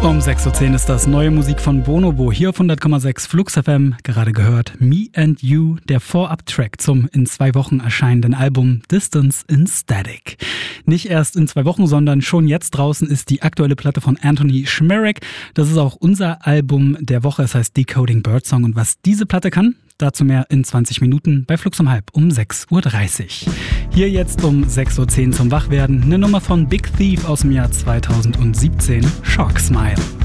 Um 6.10 Uhr ist das neue Musik von Bonobo hier auf 100,6 Flux FM. Gerade gehört Me and You, der Vorab-Track zum in 2 Wochen erscheinenden Album Distance in Static. Nicht erst in 2 Wochen, sondern schon jetzt draußen ist die aktuelle Platte von Anthony Szmyrak. Das ist auch unser Album der Woche, es heißt Decoding Birdsong. Und was diese Platte kann, dazu mehr in 20 Minuten bei Flux um halb um 6.30 Uhr. Hier jetzt um 6.10 Uhr zum Wachwerden eine Nummer von Big Thief aus dem Jahr 2017, Shark Smile.